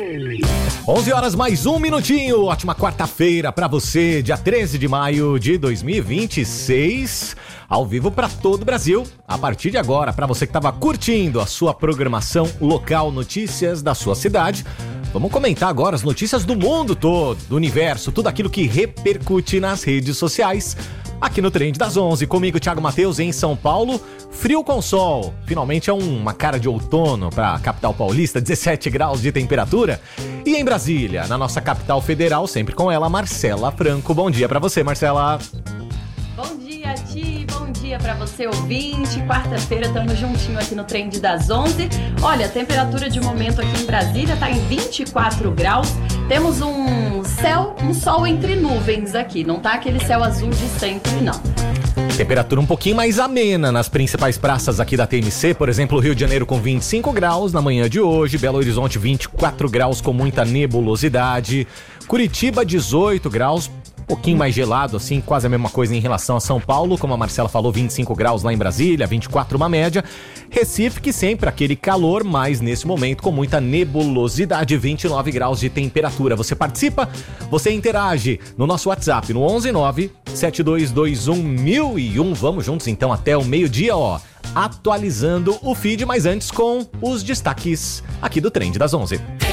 11 horas mais um minutinho, ótima quarta-feira pra você, dia 13 de maio de 2026, ao vivo pra todo o Brasil. A partir de agora, pra você que tava curtindo a sua programação local, notícias da sua cidade, vamos comentar agora as notícias do mundo todo, do universo, tudo aquilo que repercute nas redes sociais. Aqui no Trend das 11, comigo, Thiago Matheus, em São Paulo, frio com sol. Finalmente é uma cara de outono para a capital paulista, 17 graus de temperatura. E em Brasília, na nossa capital federal, sempre com ela, Marcela Franco. Bom dia para você, Marcela. Bom dia, Ti. Bom dia para você, ouvinte. Quarta-feira, estamos juntinho aqui no Trend das 11. Olha, a temperatura de momento aqui em Brasília está em 24 graus. Temos um sol entre nuvens aqui. Não tá aquele céu azul de sempre, não. Temperatura um pouquinho mais amena nas principais praças aqui da TMC. Por exemplo, Rio de Janeiro com 25 graus na manhã de hoje. Belo Horizonte, 24 graus com muita nebulosidade. Curitiba, 18 graus. Um pouquinho mais gelado, assim, quase a mesma coisa em relação a São Paulo, como a Marcela falou, 25 graus lá em Brasília, 24 uma média. Recife, que sempre aquele calor, mas nesse momento com muita nebulosidade, 29 graus de temperatura. Você participa, você interage no nosso WhatsApp, no 119-7221-1001. Vamos juntos então até o meio-dia, atualizando o feed, mas antes com os destaques aqui do Trend das 11.